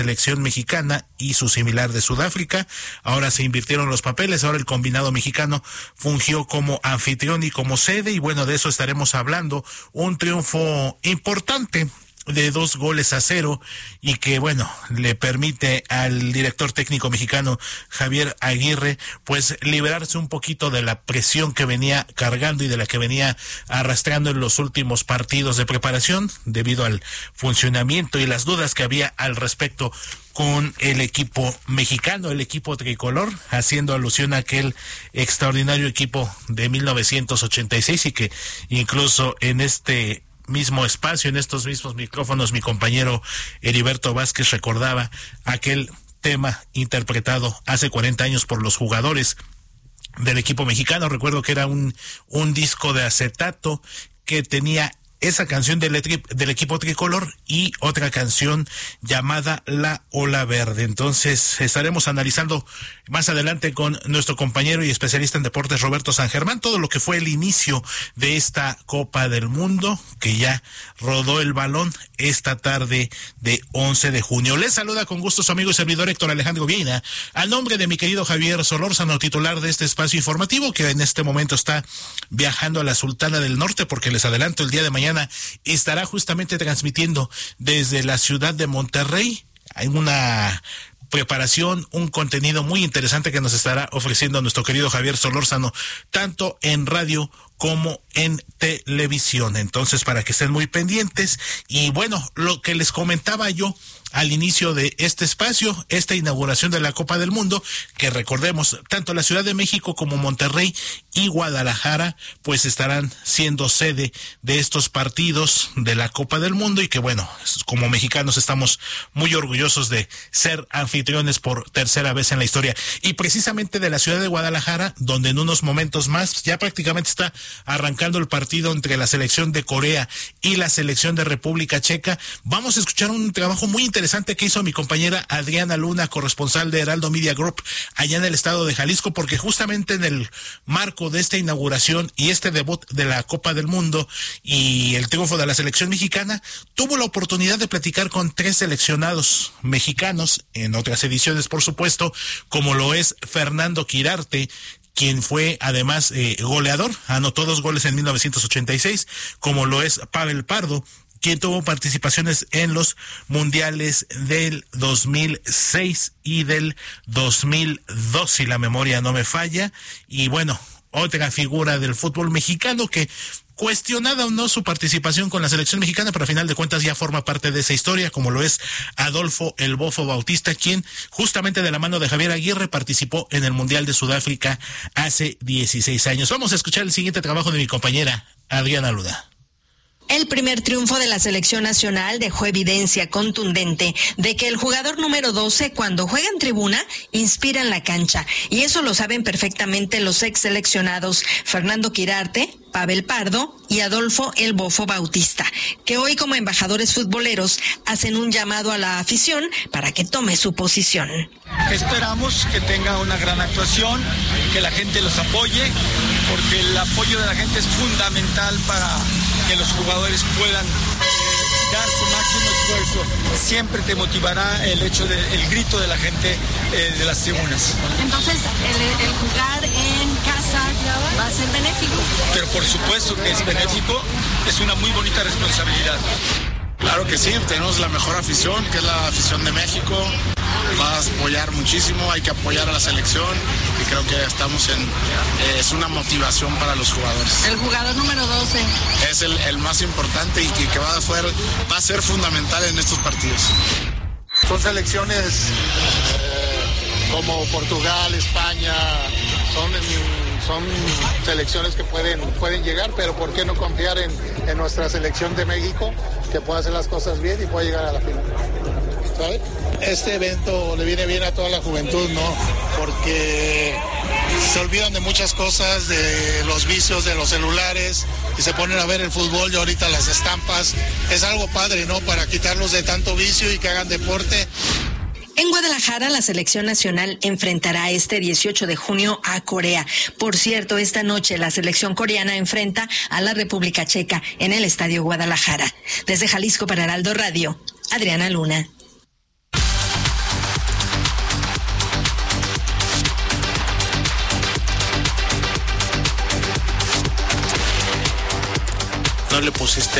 selección mexicana y su similar de Sudáfrica. Ahora se invirtieron los papeles, ahora el combinado mexicano fungió como anfitrión y como sede, y bueno, de eso estaremos hablando. Un triunfo importante de 2-0, y que bueno, le permite al director técnico mexicano Javier Aguirre pues liberarse un poquito de la presión que venía cargando y de la que venía arrastrando en los últimos partidos de preparación, debido al funcionamiento y las dudas que había al respecto con el equipo mexicano, el equipo tricolor, haciendo alusión a aquel extraordinario equipo de 1986, y que incluso en este mismo espacio, en estos mismos micrófonos, mi compañero Heriberto Vázquez recordaba aquel tema interpretado hace 40 años por los jugadores del equipo mexicano. Recuerdo que era un disco de acetato que tenía esa canción del equipo tricolor y otra canción llamada La Ola Verde. Entonces estaremos analizando más adelante con nuestro compañero y especialista en deportes Roberto San Germán todo lo que fue el inicio de esta Copa del Mundo, que ya rodó el balón esta tarde de 11 de junio. Les saluda con gusto su amigo y servidor Héctor Alejandro Vieira, al nombre de mi querido Javier Solórzano, titular de este espacio informativo, que en este momento está viajando a la Sultana del Norte, porque les adelanto, el día de mañana estará justamente transmitiendo desde la ciudad de Monterrey. Hay una preparación, un contenido muy interesante que nos estará ofreciendo nuestro querido Javier Solórzano, tanto en radio como en televisión. Entonces, para que estén muy pendientes. Y bueno, lo que les comentaba yo al inicio de este espacio, esta inauguración de la Copa del Mundo, que recordemos, tanto la Ciudad de México como Monterrey y Guadalajara, pues estarán siendo sede de estos partidos de la Copa del Mundo, y que bueno, como mexicanos estamos muy orgullosos de ser anfitriones por tercera vez en la historia. Y precisamente de la ciudad de Guadalajara, donde en unos momentos más ya prácticamente está arrancando el partido entre la selección de Corea y la selección de República Checa, vamos a escuchar un trabajo muy interesante que hizo mi compañera Adriana Luna, corresponsal de Heraldo Media Group allá en el estado de Jalisco, porque justamente en el marco de esta inauguración y este debut de la Copa del Mundo y el triunfo de la selección mexicana, tuvo la oportunidad de platicar con 3 seleccionados mexicanos, en otras ediciones por supuesto, como lo es Fernando Quirarte, quien fue además goleador, anotó 2 goles en 1986, como lo es Pavel Pardo, quien tuvo participaciones en los mundiales del 2006 y del 2002, si la memoria no me falla. Y bueno, otra figura del fútbol mexicano que, cuestionada o no su participación con la selección mexicana, pero a final de cuentas ya forma parte de esa historia, como lo es Adolfo El Bofo Bautista, quien justamente de la mano de Javier Aguirre participó en el Mundial de Sudáfrica hace 16 años. Vamos a escuchar el siguiente trabajo de mi compañera Adriana Luna. El primer triunfo de la selección nacional dejó evidencia contundente de que el jugador número 12, cuando juega en tribuna, inspira en la cancha. Y eso lo saben perfectamente los ex seleccionados Fernando Quirarte, Pavel Pardo y Adolfo El Bofo Bautista, que hoy como embajadores futboleros hacen un llamado a la afición para que tome su posición. Esperamos que tenga una gran actuación, que la gente los apoye, porque el apoyo de la gente es fundamental para que los jugadores puedan dar su máximo esfuerzo. Siempre te motivará el hecho del grito de la gente de las tribunas. Entonces, el jugar en casa va a ser benéfico. Pero por supuesto que es benéfico, es una muy bonita responsabilidad. Claro que sí, tenemos la mejor afición, que es la afición de México. Va a apoyar muchísimo, hay que apoyar a la selección y creo que estamos es una motivación para los jugadores. El jugador número 12 es el más importante y que va a ser fundamental en estos partidos. Son selecciones como Portugal, España, son selecciones que pueden llegar, pero ¿por qué no confiar en nuestra selección de México, que puede hacer las cosas bien y puede llegar a la final? ¿Sabe? Este evento le viene bien a toda la juventud, ¿no? Porque se olvidan de muchas cosas, de los vicios de los celulares, y se ponen a ver el fútbol y ahorita las estampas. Es algo padre, ¿no? Para quitarlos de tanto vicio y que hagan deporte. En Guadalajara, la selección nacional enfrentará este 18 de junio a Corea. Por cierto, esta noche la selección coreana enfrenta a la República Checa en el Estadio Guadalajara. Desde Jalisco para Heraldo Radio, Adriana Luna. no le pusiste